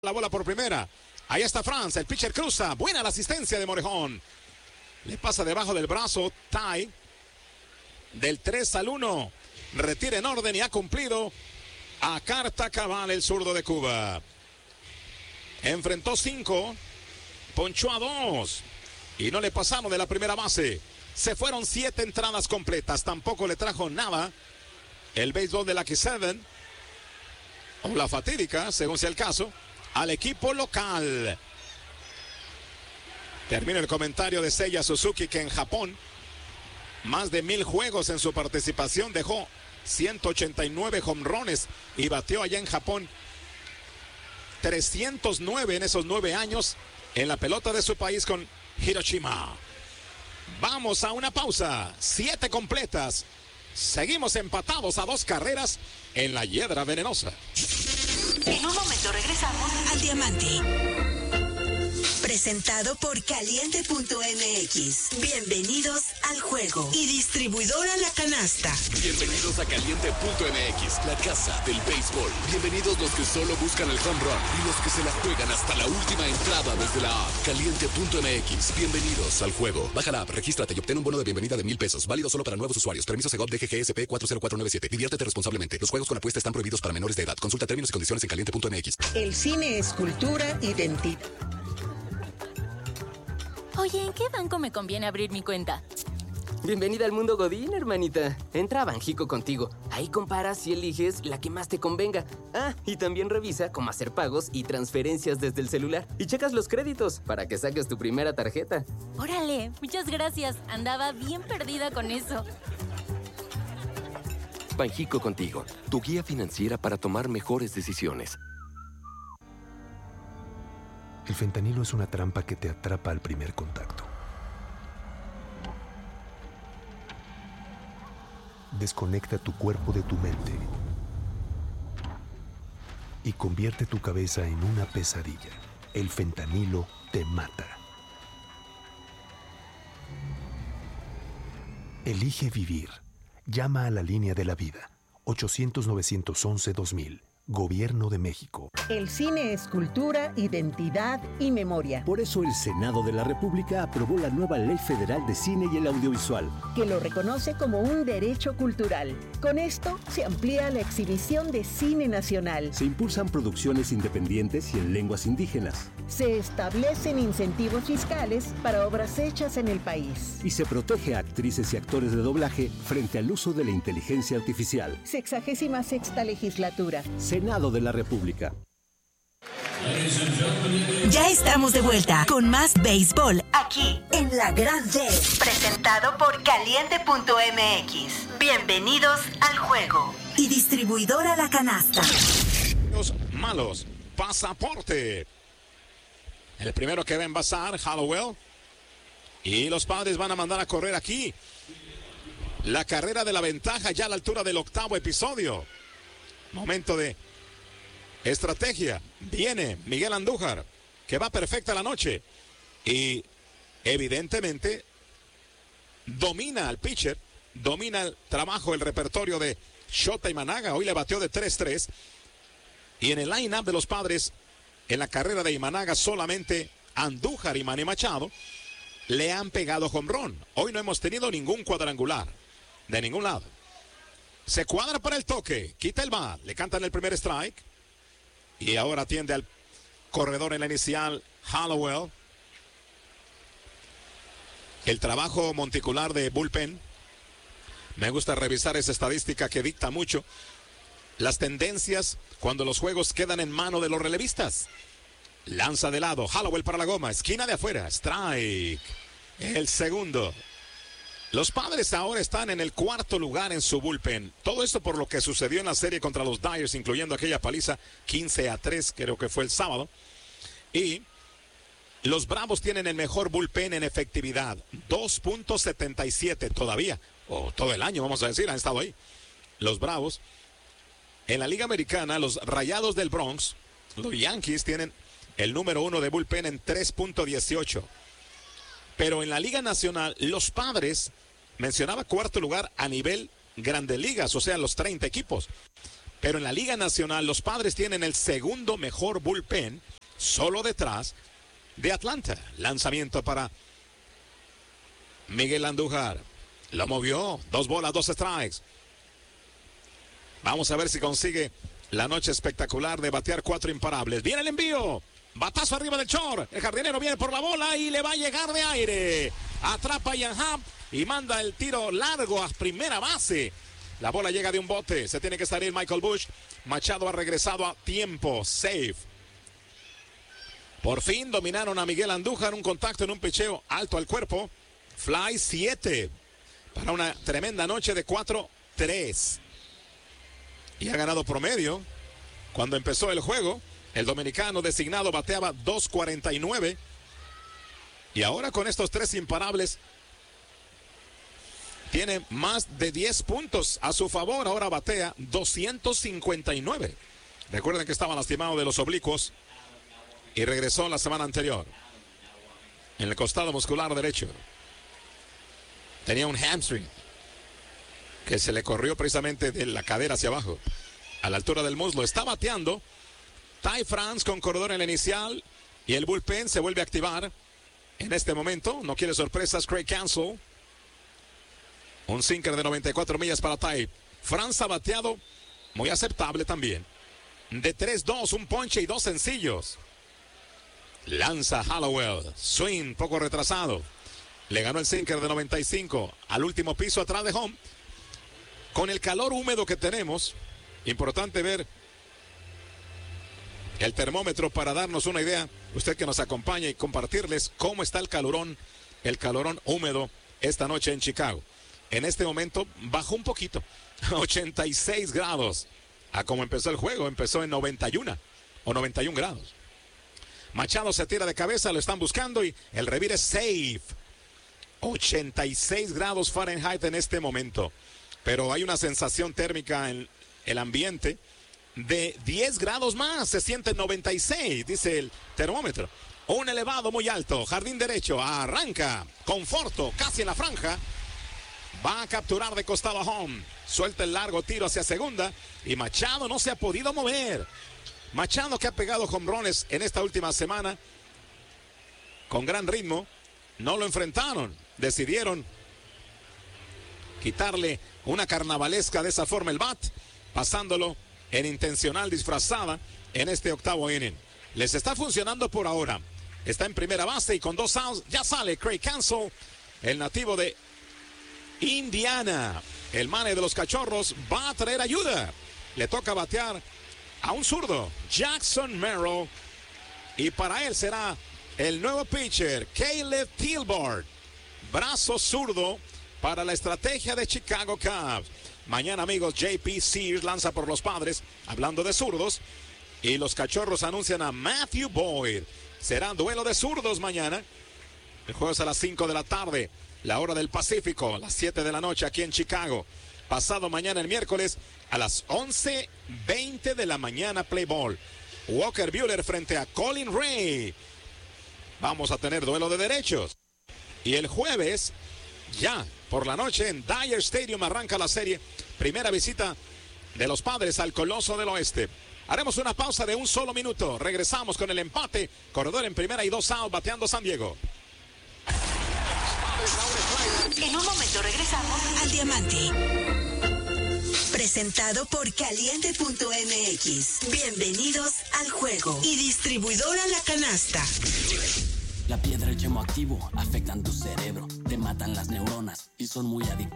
La bola por primera. Ahí está Franz, el pitcher cruza. Buena la asistencia de Morejón. Le pasa debajo del brazo Ty. Del 3-1. Retira en orden y ha cumplido a carta cabal el zurdo de Cuba. Enfrentó 5. Ponchó a 2. Y no le pasaron de la primera base. Se fueron 7 entradas completas. Tampoco le trajo nada el béisbol de Lucky 7. O la fatídica, según sea el caso, al equipo local. Termina el comentario de Seiya Suzuki, que en Japón más de 1000 juegos en su participación, dejó 189 jonrones y batió allá en Japón 309 en esos 9 años en la pelota de su país con Hiroshima. Vamos a una pausa. 7 completas. Seguimos empatados a 2 carreras en la hiedra venenosa. En un momento regresamos al Diamante. Presentado por Caliente.mx. Bienvenidos al juego. Y distribuidora La Canasta. Bienvenidos a Caliente.mx, la casa del béisbol. Bienvenidos los que solo buscan el home run y los que se la juegan hasta la última entrada desde la app. Caliente.mx. Bienvenidos al juego. Baja la app, regístrate y obtén un bono de bienvenida de $1,000. Válido solo para nuevos usuarios. Permiso Segov DGGSP 40497. Diviértete responsablemente. Los juegos con apuesta están prohibidos para menores de edad. Consulta términos y condiciones en Caliente.mx. El cine es cultura, identidad. Oye, ¿en qué banco me conviene abrir mi cuenta? Bienvenida al mundo Godín, hermanita. Entra a Banjico contigo. Ahí comparas y eliges la que más te convenga. Ah, y también revisa cómo hacer pagos y transferencias desde el celular. Y checas los créditos para que saques tu primera tarjeta. Órale, muchas gracias. Andaba bien perdida con eso. Banjico contigo, tu guía financiera para tomar mejores decisiones. El fentanilo es una trampa que te atrapa al primer contacto. Desconecta tu cuerpo de tu mente y convierte tu cabeza en una pesadilla. El fentanilo te mata. Elige vivir. Llama a la línea de la vida. 800-911-2000. Gobierno de México. El cine es cultura, identidad y memoria. Por eso el Senado de la República aprobó la nueva Ley Federal de Cine y el Audiovisual, que lo reconoce como un derecho cultural. Con esto se amplía la exhibición de cine nacional. Se impulsan producciones independientes y en lenguas indígenas. Se establecen incentivos fiscales para obras hechas en el país. Y se protege a actrices y actores de doblaje frente al uso de la inteligencia artificial. 66ª legislatura. Senado de la República. Ya estamos de vuelta con más béisbol aquí en La Gran D. Presentado por Caliente.mx. Bienvenidos al juego. Y distribuidora La Canasta. Los malos. Pasaporte. El primero que va a envasar, Hallowell. Y los Padres van a mandar a correr aquí. La carrera de la ventaja ya a la altura del 8º episodio. Momento de estrategia. Viene Miguel Andújar, que va perfecta la noche. Y evidentemente domina al pitcher, domina el trabajo, el repertorio de Shota Imanaga. Hoy le batió de 3-3. Y en el line-up de los Padres, en la carrera de Imanaga, solamente Andújar y Manny Machado le han pegado jonrón. Hoy no hemos tenido ningún cuadrangular de ningún lado. Se cuadra para el toque, quita el bat, le cantan el primer strike y ahora atiende al corredor en la inicial, Hallowell. El trabajo monticular de bullpen. Me gusta revisar esa estadística que dicta mucho las tendencias cuando los juegos quedan en mano de los relevistas. Lanza de lado, Hallowell para la goma, esquina de afuera, strike. El segundo. Los Padres ahora están en el 4º lugar en su bullpen. Todo esto por lo que sucedió en la serie contra los Dyers, incluyendo aquella paliza 15-3, creo que fue el sábado. Y los Bravos tienen el mejor bullpen en efectividad, 2.77 todavía, o todo el año vamos a decir, han estado ahí. Los Bravos. En la Liga Americana, los Rayados del Bronx, los Yankees tienen el número 1 de bullpen en 3.18. Pero en la Liga Nacional, los Padres, mencionaba 4º lugar a nivel Grandes Ligas, o sea, los 30 equipos. Pero en la Liga Nacional los Padres tienen el segundo mejor bullpen, solo detrás de Atlanta. Lanzamiento para Miguel Andújar. Lo movió. 2 bolas, 2 strikes. Vamos a ver si consigue la noche espectacular de batear 4 imparables. Viene el envío. Batazo arriba del short. El jardinero viene por la bola y le va a llegar de aire. Atrapa a Ian Happ y manda el tiro largo a primera base. La bola llega de un bote. Se tiene que salir Michael Busch. Machado ha regresado a tiempo. Safe. Por fin dominaron a Miguel Andújar. Un contacto en un picheo alto al cuerpo. Fly 7. Para una tremenda noche de 4-3. Y ha ganado promedio. Cuando empezó el juego, el dominicano designado bateaba 2.49. Y ahora con estos 3 imparables, tiene más de 10 puntos a su favor. Ahora batea 259. Recuerden que estaba lastimado de los oblicuos y regresó la semana anterior en el costado muscular derecho. Tenía un hamstring que se le corrió precisamente de la cadera hacia abajo, a la altura del muslo. Está bateando Ty France con corredor en la inicial y el bullpen se vuelve a activar en este momento. No quiere sorpresas Craig Counsell. Un sinker de 94 millas para Ty. France ha bateado muy aceptable también. De 3-2, un ponche y 2 sencillos. Lanza Hallowell. Swing poco retrasado. Le ganó el sinker de 95 al último piso atrás de home. Con el calor húmedo que tenemos, importante ver el termómetro para darnos una idea, usted que nos acompaña, y compartirles cómo está el calorón húmedo esta noche en Chicago. En este momento bajó un poquito, 86 grados. A como empezó el juego, empezó en 91 o 91 grados. Machado se tira de cabeza, lo están buscando y el revire es safe. 86 grados Fahrenheit en este momento. Pero hay una sensación térmica en el ambiente de 10 grados más. Se siente 96, dice el termómetro. Un elevado muy alto, jardín derecho, arranca, Conforto, casi en la franja. Va a capturar de costado a home. Suelta el largo tiro hacia segunda. Y Machado no se ha podido mover. Machado, que ha pegado jonrones en esta última semana con gran ritmo, no lo enfrentaron. Decidieron quitarle una carnavalesca de esa forma el bat, pasándolo en intencional disfrazada en este octavo inning. Les está funcionando por ahora. Está en primera base y con 2 outs ya sale Craig Counsell, el nativo de Indiana. El mane de los Cachorros va a traer ayuda. Le toca batear a un zurdo, Jackson Merrill, y para él será el nuevo pitcher, Caleb Tilbert, brazo zurdo para la estrategia de Chicago Cubs. Mañana, amigos, JP Sears lanza por los Padres, hablando de zurdos, y los Cachorros anuncian a Matthew Boyd. Será duelo de zurdos mañana. El juego es a las 5 de la tarde, la hora del Pacífico, a las 7 de la noche aquí en Chicago. Pasado mañana, el miércoles, a las 11:20 de la mañana, play ball. Walker Buehler frente a Colin Ray. Vamos a tener duelo de derechos. Y el jueves, ya por la noche, en Dyer Stadium arranca la serie. Primera visita de los Padres al Coloso del Oeste. Haremos una pausa de un solo minuto. Regresamos con el empate. Corredor en primera y 2 outs, bateando San Diego. En un momento regresamos al Diamante. Presentado por Caliente.mx. Bienvenidos al juego. Y distribuidora La Canasta. La piedra y el chemo activo afectan tu cerebro, te matan las neuronas y son muy adictivos.